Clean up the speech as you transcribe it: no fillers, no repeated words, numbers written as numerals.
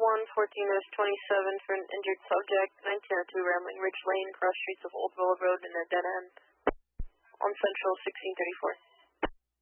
14-27 for an injured subject, 1902 Rambling Ridge Lane, cross streets of Old Willow Road and a dead end on Central 1634.